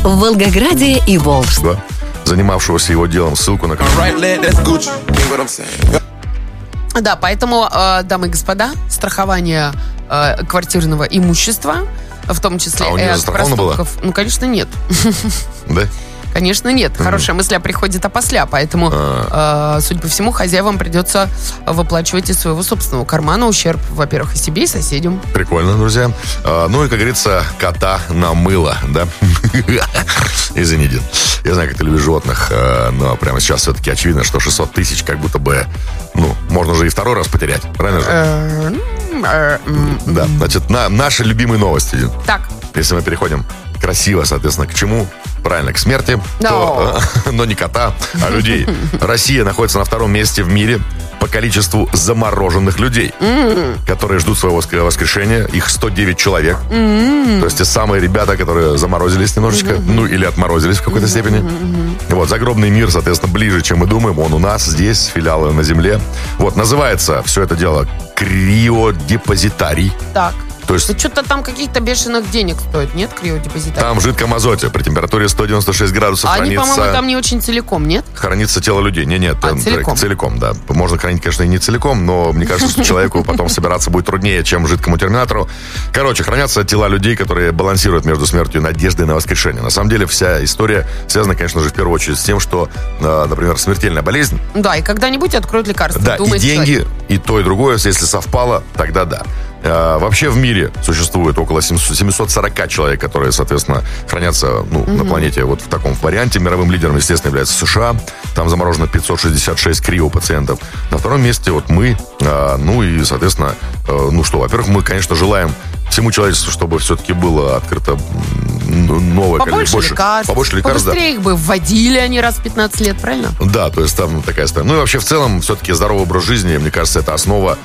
в Волгограде и Волжске. Занимавшегося его делом, ссылку на... Да, поэтому, дамы и господа, страхование квартирного имущества, в том числе у нее застраховано было? Ну, конечно, нет. Да? Конечно, нет. Хорошая мысль приходит опосля, поэтому, судя по всему, хозяевам придется выплачивать из своего собственного кармана ущерб, во-первых, и себе, и соседям. Прикольно, друзья. Ну и, как говорится, кота на мыло, да? Извини, Дин. Я знаю, как ты любишь животных, но прямо сейчас все-таки очевидно, что 600 тысяч как будто бы, можно уже и второй раз потерять. Правильно же? Да, значит, наши любимые новости, Дин. Так. Если мы переходим красиво, соответственно, к чему? Правильно, к смерти, но не кота, а людей. Россия находится на втором месте в мире по количеству замороженных людей, которые ждут своего воскрешения. Их 109 человек. То есть те самые ребята, которые заморозились немножечко, или отморозились в какой-то степени. Вот, загробный мир, соответственно, ближе, чем мы думаем. Он у нас здесь, филиалы на земле. Вот, называется все это дело криодепозитарий. Так. То есть, что-то там каких-то бешеных денег стоит, нет, криодепозитарий? Там в жидком азоте при температуре 196 градусов они, хранится... по-моему, там не очень целиком, нет? Хранится тело людей. Нет, целиком, да. Можно хранить, конечно, и не целиком, но мне кажется, что человеку потом собираться будет труднее, чем жидкому терминатору. Короче, хранятся тела людей, которые балансируют между смертью и надеждой на воскрешение. На самом деле вся история связана, конечно же, в первую очередь с тем, что, например, смертельная болезнь... Да, и когда-нибудь откроют лекарство. Да, и деньги, человек. И то, и другое, если совпало, тогда да. Вообще в мире существует около 740 человек, которые, соответственно, хранятся на планете вот в таком варианте. Мировым лидером, естественно, является США. Там заморожено 566 криопациентов. На втором месте вот мы. И, соответственно, во-первых, мы, конечно, желаем всему человечеству, чтобы все-таки было открыто новое побольше лекарств. Побольше лекарств. Побыстрее их бы вводили они раз в 15 лет, правильно? Да, то есть там такая история. Ну и вообще в целом все-таки здоровый образ жизни, мне кажется, это основа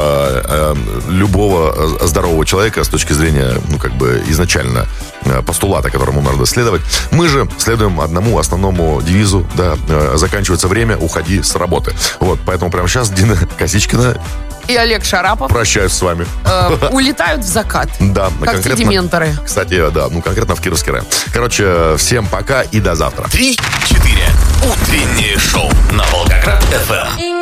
любого здорового человека с точки зрения, изначально постулата, которому надо следовать. Мы же следуем одному основному девизу, да, заканчивается время, уходи с работы. Вот, поэтому прямо сейчас Дина Косичкина и Олег Шарапов прощаюсь с вами. Улетают в закат. Да, как те дементоры. Кстати, да, конкретно в Кировский район. Короче, всем пока и до завтра. 3-4. Утреннее шоу на Волгоград ФМ.